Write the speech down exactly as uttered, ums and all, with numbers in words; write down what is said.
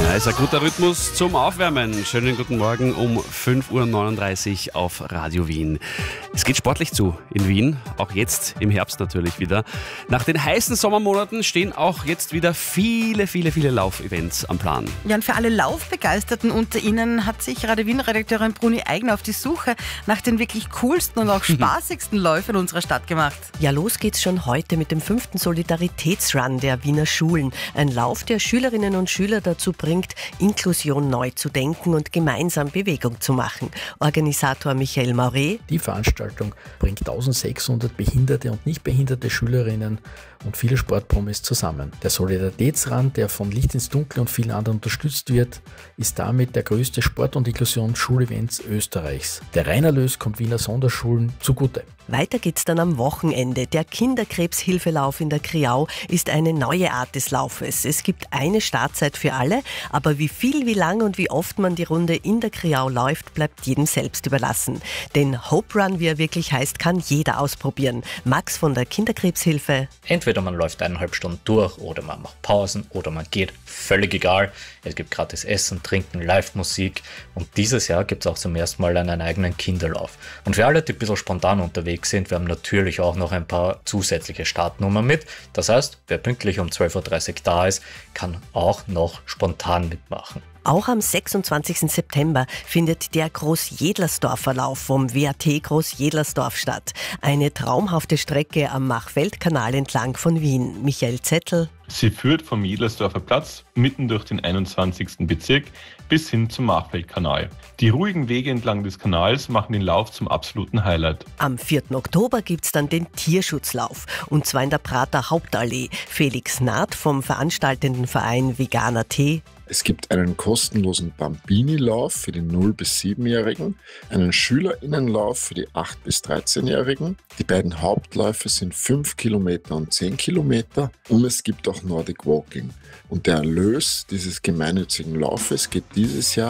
Ja, ist ein guter Rhythmus zum Aufwärmen. Schönen guten Morgen um fünf Uhr neununddreißig auf Radio Wien. Es geht sportlich zu in Wien, auch jetzt im Herbst natürlich wieder. Nach den heißen Sommermonaten stehen auch jetzt wieder viele, viele, viele Laufevents am Plan. Ja, und für alle Laufbegeisterten unter Ihnen hat sich Radio Wien-Redakteurin Bruni Eigner auf die Suche nach den wirklich coolsten und auch spaßigsten Läufen unserer Stadt gemacht. Ja, los geht's schon heute mit dem fünften Solidaritätsrun der Wiener Schulen. Ein Lauf, der Schülerinnen und Schüler dazu bringt, Inklusion neu zu denken und gemeinsam Bewegung zu machen. Organisator Michael Mauret. Die Veranstaltung bringt eintausendsechshundert behinderte und nicht behinderte Schülerinnen und viele Sportpromis zusammen. Der Solidaritätsrun, der von Licht ins Dunkel und vielen anderen unterstützt wird, ist damit der größte Sport- und Inklusions-Schulevents Österreichs. Der Reinerlös kommt Wiener Sonderschulen zugute. Weiter geht's dann am Wochenende. Der Kinderkrebshilfelauf in der Kriau ist eine neue Art des Laufes. Es gibt eine Startzeit für alle, aber wie viel, wie lang und wie oft man die Runde in der Kriau läuft, bleibt jedem selbst überlassen. Den Hope Run, wie er wirklich heißt, kann jeder ausprobieren. Max von der Kinderkrebshilfe. Entweder man läuft eineinhalb Stunden durch oder man macht Pausen oder man geht, völlig egal. Es gibt gratis Essen, Trinken, Live-Musik und dieses Jahr gibt es auch zum ersten Mal einen eigenen Kinderlauf. Und für alle, die ein bisschen spontan unterwegs sind, wir haben natürlich auch noch ein paar zusätzliche Startnummern mit. Das heißt, wer pünktlich um zwölf Uhr dreißig da ist, kann auch noch spontan mitmachen. Auch am sechsundzwanzigsten September findet der Großjedlersdorfer Lauf vom W A T Großjedlersdorf statt. Eine traumhafte Strecke am Machfeldkanal entlang von Wien. Michael Zettel. Sie führt vom Jedlersdorfer Platz mitten durch den einundzwanzigsten Bezirk bis hin zum Machfeldkanal. Die ruhigen Wege entlang des Kanals machen den Lauf zum absoluten Highlight. Am vierten Oktober gibt's dann den Tierschutzlauf und zwar in der Prater Hauptallee. Felix Naht vom veranstaltenden Verein Veganer Tee. Es gibt einen kostenlosen Bambini-Lauf für die null- bis siebenjährigen, einen SchülerInnenlauf für die acht- bis dreizehnjährigen. Die beiden Hauptläufe sind fünf Kilometer und zehn Kilometer und es gibt auch Nordic Walking. Und der Erlös dieses gemeinnützigen Laufes geht dieses Jahr